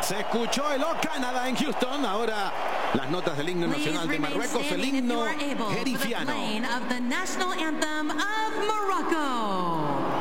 Se escuchó el O Canadá en Houston. Ahora las notas del himno nacional de Marruecos, el himno jerifiano.